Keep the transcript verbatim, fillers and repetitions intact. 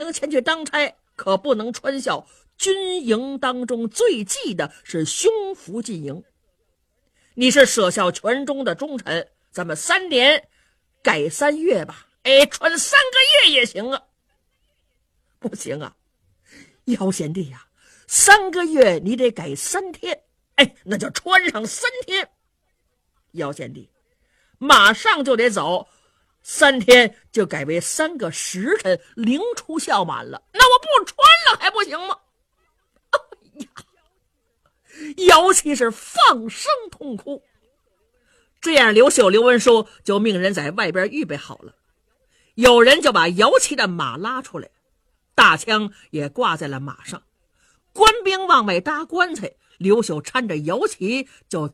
营前去当差，可不能穿孝。军营当中最忌的是胸服进营。你是舍孝全忠的忠臣，咱们三年改三月吧。哎，穿三个月也行啊。不行啊，姚贤弟呀、啊，三个月你得改三天。哎，那就穿上三天。姚贤弟，马上就得走，三天就改为三个时辰，灵出孝满了。那我不穿了还不行吗？哎呀，姚琦是放声痛哭。这样，刘秀、刘文书就命人在外边预备好了。有人就把姚琦的马拉出来，大枪也挂在了马上。官兵往外搭棺材，刘秀搀着姚琦就